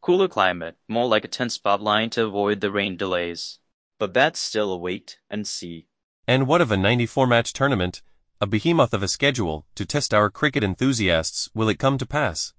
Cooler climate, more like a 10-spot line to avoid the rain delays. But that's still a wait and see. And what of a 94-match tournament, a behemoth of a schedule, to test our cricket enthusiasts? Will it come to pass?